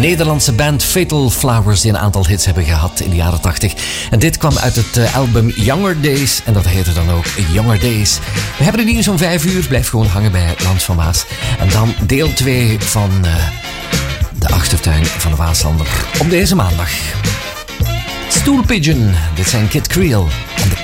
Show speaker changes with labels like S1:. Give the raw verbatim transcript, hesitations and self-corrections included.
S1: Nederlandse band Fatal Flowers die een aantal hits hebben gehad in de jaren tachtig. En dit kwam uit het uh, album Younger Days en dat heette dan ook Younger Days. We hebben het nieuws om vijf uur. Blijf gewoon hangen bij Land van Maas. En dan deel twee van uh, de achtertuin van de Waaslander op deze maandag. Stool Pigeon, dit zijn Kid Creel en de